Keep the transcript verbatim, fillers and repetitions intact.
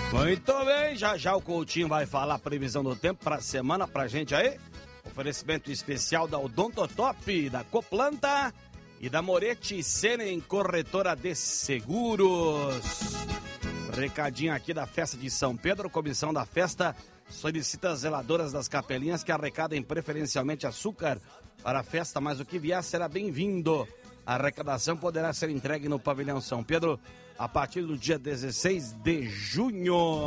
Muito bem, já já o Coutinho vai falar a previsão do tempo para a semana pra gente aí. Oferecimento especial da Odontotop, da Coplanta e da Moretti Senen Corretora de Seguros. Recadinho aqui da festa de São Pedro, comissão da festa solicita as zeladoras das capelinhas que arrecadem preferencialmente açúcar para a festa, mas o que vier será bem-vindo. A arrecadação poderá ser entregue no pavilhão São Pedro a partir do dia dezesseis de junho.